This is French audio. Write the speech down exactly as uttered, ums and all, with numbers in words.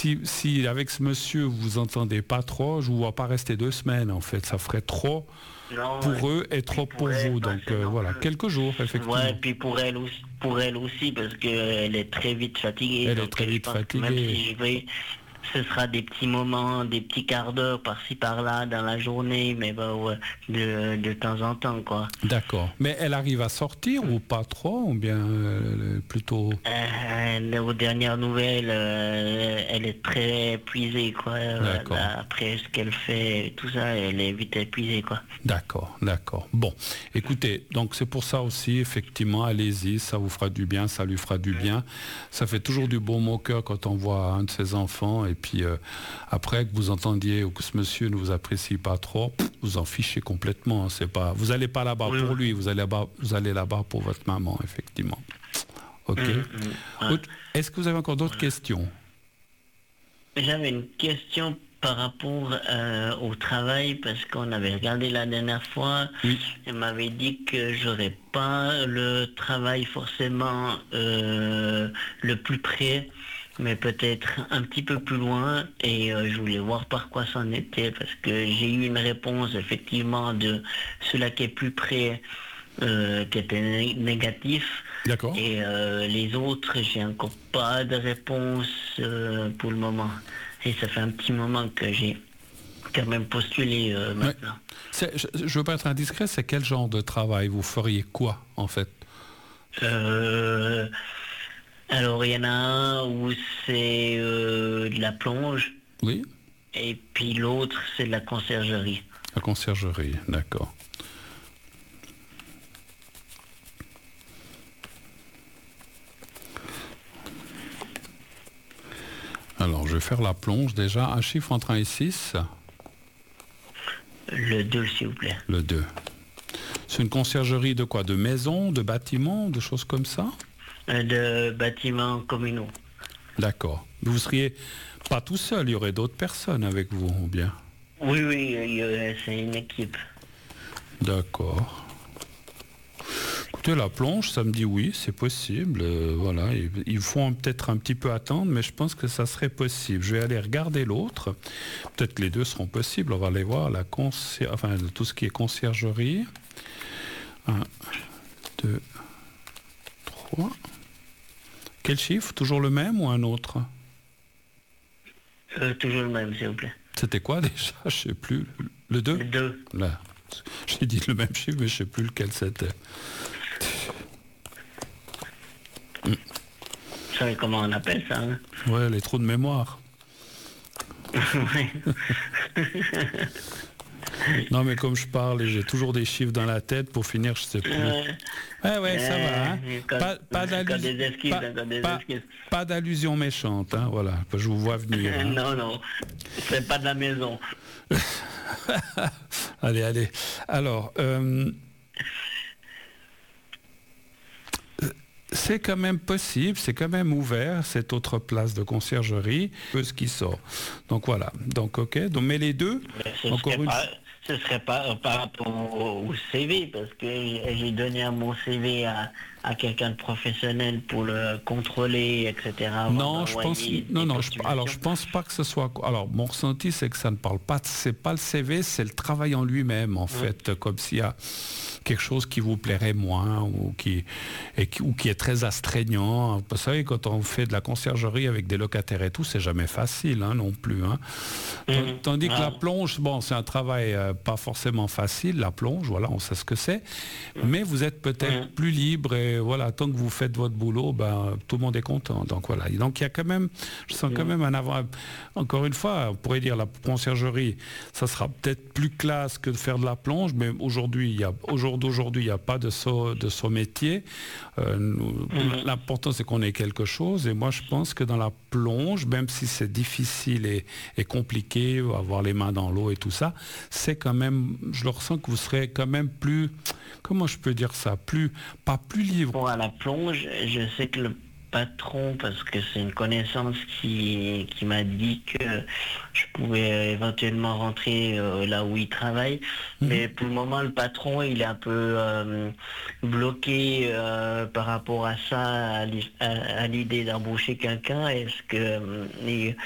si, si avec ce monsieur vous vous entendez pas trop, je vous vois pas rester deux semaines en fait. Ça ferait trop non, pour eux et trop pour, pour elle, vous. bah, Donc euh, voilà, plus. quelques jours effectivement. Ouais, puis pour elle aussi, pour elle aussi parce qu'elle est très vite fatiguée. Elle donc est très vite fatiguée. Même si je vais, ce sera des petits moments, des petits quarts d'heure par-ci par-là dans la journée, mais bah, ouais, de, de temps en temps, quoi. D'accord. Mais elle arrive à sortir ou pas trop, ou bien euh, plutôt... Euh, aux dernières nouvelles, euh, elle est très épuisée, quoi. D'accord. Là, après ce qu'elle fait, tout ça, elle est vite épuisée, quoi. D'accord, d'accord. Bon, écoutez, donc c'est pour ça aussi, effectivement, allez-y, ça vous fera du bien, ça lui fera du bien. Ça fait toujours du bon au cœur quand on voit un de ses enfants, et puis euh, après que vous entendiez ou que ce monsieur ne vous apprécie pas trop, pff, vous en fichez complètement. Hein, c'est pas, vous n'allez pas là-bas oui, pour lui, vous allez là-bas, vous allez là-bas pour votre maman, effectivement. Ok. Mmh, mmh, ouais. Est-ce que vous avez encore d'autres ouais. questions? J'avais une question par rapport euh, au travail, parce qu'on avait regardé la dernière fois, oui. Elle m'avait dit que j'aurais pas le travail forcément euh, le plus près, mais peut-être un petit peu plus loin, et euh, je voulais voir par quoi c'en était, parce que j'ai eu une réponse effectivement de cela qui est plus près, euh, qui était né- négatif. D'accord. Et euh, les autres, j'ai encore pas de réponse euh, pour le moment. Et ça fait un petit moment que j'ai quand même postulé euh, maintenant. Ouais. Je ne veux pas être indiscret, c'est quel genre de travail? Vous feriez quoi, en fait? euh, Alors, il y en a un où c'est euh, de la plonge. Oui. Et puis l'autre, c'est de la conciergerie. La conciergerie, d'accord. Alors, je vais faire la plonge déjà. Un chiffre entre un et six. Le deux, s'il vous plaît. Le deux. C'est une conciergerie de quoi? De maison, de bâtiment, de choses comme ça? De bâtiments communaux. D'accord. Vous seriez pas tout seul, il y aurait d'autres personnes avec vous, ou bien? Oui, oui, c'est une équipe. D'accord. Écoutez, la plonge, ça me dit oui, c'est possible. Euh, voilà, il faut peut-être un petit peu attendre, mais je pense que ça serait possible. Je vais aller regarder l'autre. Peut-être que les deux seront possibles. On va aller voir la concierge, enfin tout ce qui est conciergerie. Un, deux, trois. Quel chiffre? Toujours le même ou un autre? euh, Toujours le même, s'il vous plaît. C'était quoi déjà? Je sais plus. Le deux? Le deux. Là. J'ai dit le même chiffre, mais je sais plus lequel c'était. Vous savez comment on appelle ça, hein? Ouais, les trous de mémoire. Non, mais comme je parle et j'ai toujours des chiffres dans la tête, pour finir, je sais plus. Euh, ouais, ouais, ça euh, va. Hein. Quand, pas pas d'allusion pas, pas, pas d'allusion méchante, hein, voilà. Je vous vois venir. Hein. Non, non, c'est pas de la maison. Allez, allez. Alors, euh, c'est quand même possible, c'est quand même ouvert, cette autre place de conciergerie, peu ce qui sort. Donc voilà, donc ok, donc, mais les deux, mais encore une fois... Ce serait pas par rapport au, au C V, parce que j'ai donné mon C V à, à quelqu'un de professionnel pour le contrôler, et cetera. Non, je pense, non, non. Je, alors, je pense pas que ce soit. Alors, mon ressenti, c'est que ça ne parle pas. C'est pas le C V, c'est le travail en lui-même, en mmh. fait, comme s'il y a quelque chose qui vous plairait moins ou qui, et qui, ou qui est très astreignant. Vous savez, quand on fait de la conciergerie avec des locataires et tout, c'est jamais facile, hein, non plus. Hein. Mmh. Tandis que ah. la plonge, bon, c'est un travail euh, pas forcément facile, la plonge, voilà, on sait ce que c'est, mmh. mais vous êtes peut-être mmh. plus libre et voilà, tant que vous faites votre boulot, ben, tout le monde est content. Donc voilà. Et donc il y a quand même, je sens quand même un avant. Encore une fois, on pourrait dire la conciergerie, ça sera peut-être plus classe que de faire de la plonge, mais aujourd'hui, il y a, au jour d'aujourd'hui, il n'y a pas de ce, de ce métier. Euh, nous, mmh. L'important, c'est qu'on ait quelque chose. Et moi, je pense que dans la plonge, même si c'est difficile et, et compliqué, avoir les mains dans l'eau et tout ça, c'est quand même, je le ressens que vous serez quand même plus, comment je peux dire ça, plus, pas plus libre. Pour à la plonge, je sais que le patron, parce que c'est une connaissance qui, qui m'a dit que je pouvais éventuellement rentrer euh, là où il travaille, mmh. mais pour le moment le patron il est un peu euh, bloqué euh, par rapport à ça, à, à, à l'idée d'embaucher quelqu'un. Est-ce que euh,